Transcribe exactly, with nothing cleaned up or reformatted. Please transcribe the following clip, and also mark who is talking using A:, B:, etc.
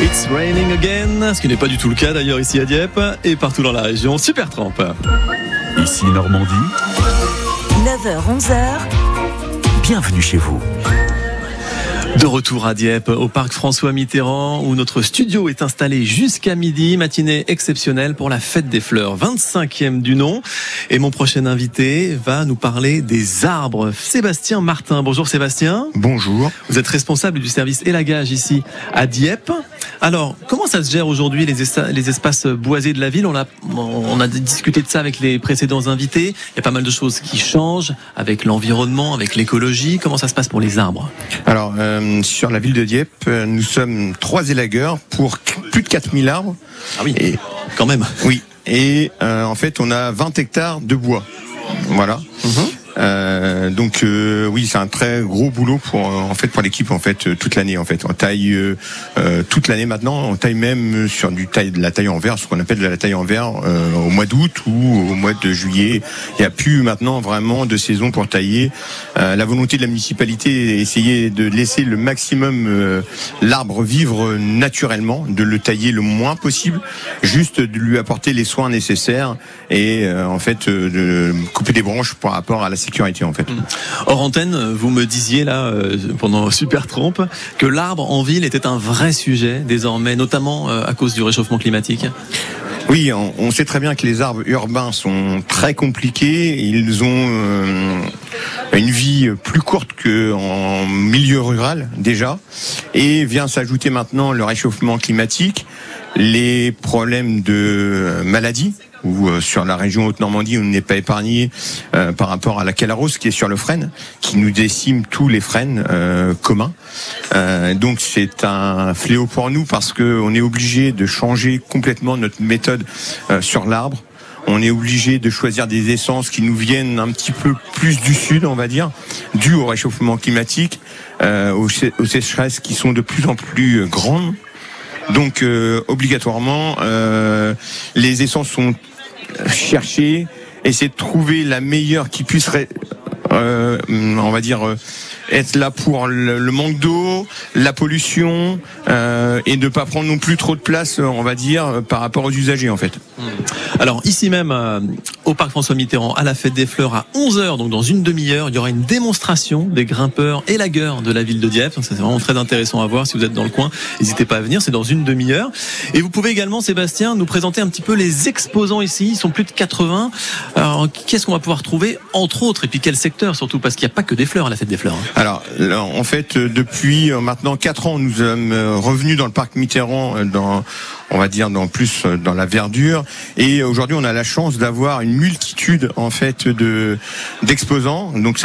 A: It's raining again, ce qui n'est pas du tout le cas d'ailleurs ici à Dieppe et partout dans la région. Supertramp.
B: Ici Normandie.
C: neuf heures onze heures.
B: Bienvenue chez vous.
A: De retour à Dieppe, au parc François Mitterrand, où notre studio est installé jusqu'à midi. Matinée exceptionnelle pour la fête des fleurs, vingt-cinquième du nom. Et mon prochain invité va nous parler des arbres. Sébastien Martin. Bonjour Sébastien.
D: Bonjour.
A: Vous êtes responsable du service élagage ici à Dieppe. Alors, comment ça se gère aujourd'hui les, esta- les espaces boisés de la ville ? On a, on a discuté de ça avec les précédents invités. Il y a pas mal de choses qui changent avec l'environnement, avec l'écologie. Comment ça se passe pour les arbres ?
D: Alors, euh, sur la ville de Dieppe, nous sommes trois élagueurs pour plus de quatre mille arbres.
A: Ah oui,
D: et,
A: quand même.
D: Oui, et euh, en fait, on a vingt hectares de bois. Voilà.
A: Mmh.
D: Euh, donc euh, oui, c'est un très gros boulot pour euh, en fait pour l'équipe en fait euh, toute l'année en fait. On taille euh, euh, toute l'année maintenant. On taille même sur du taille de la taille en verre, ce qu'on appelle de la taille en verre euh, au mois d'août ou au mois de juillet. Il n'y a plus maintenant vraiment de saison pour tailler. Euh, la volonté de la municipalité est d'essayer de laisser le maximum euh, l'arbre vivre naturellement, de le tailler le moins possible, juste de lui apporter les soins nécessaires et euh, en fait euh, de couper des branches par rapport à la sécurité en fait.
A: Hors antenne, vous me disiez là euh, pendant Supertramp que l'arbre en ville était un vrai sujet désormais, notamment euh, à cause du réchauffement climatique.
D: Oui, on, on sait très bien que les arbres urbains sont très compliqués. Ils ont euh, une vie plus courte qu'en milieu rural déjà, et vient s'ajouter maintenant le réchauffement climatique, les problèmes de maladies. Ou euh, sur la région Haute-Normandie, on n'est pas épargné euh, par rapport à la calarose qui est sur le frêne, qui nous décime tous les frênes euh, communs. Euh, donc c'est un fléau pour nous parce que on est obligé de changer complètement notre méthode euh, sur l'arbre. On est obligé de choisir des essences qui nous viennent un petit peu plus du sud, on va dire, dû au réchauffement climatique, euh, aux, aux sécheresses qui sont de plus en plus grandes. Donc euh, obligatoirement, euh, les essences sont cherchées, essayer de trouver la meilleure qui puisse, euh, on va dire, euh, être là pour le, le manque d'eau, la pollution, euh, et de pas prendre non plus trop de place, on va dire, par rapport aux usagers en fait.
A: Alors ici même, euh, au parc François Mitterrand, à la fête des fleurs, à onze heures, donc dans une demi-heure, il y aura une démonstration des grimpeurs élagueurs de la ville de Dieppe. Donc ça, c'est vraiment très intéressant à voir si vous êtes dans le coin. N'hésitez pas à venir, c'est dans une demi-heure. Et vous pouvez également, Sébastien, nous présenter un petit peu les exposants ici. Ils sont plus de quatre-vingts. Alors qu'est-ce qu'on va pouvoir trouver, entre autres, et puis quel secteur surtout, parce qu'il n'y a pas que des fleurs à la fête des fleurs. Hein.
D: Alors, en fait, depuis maintenant quatre ans, nous sommes revenus dans le parc Mitterrand, dans, on va dire, dans plus dans la verdure. Et aujourd'hui, on a la chance d'avoir une multitude, en fait, de d'exposants. Donc,